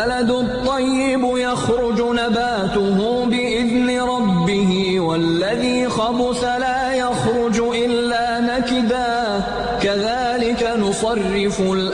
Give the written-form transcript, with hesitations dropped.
والبلد الطيب يخرج نباته بإذن ربه والذي خبث لا يخرج إلا نكدا كذلك نصرف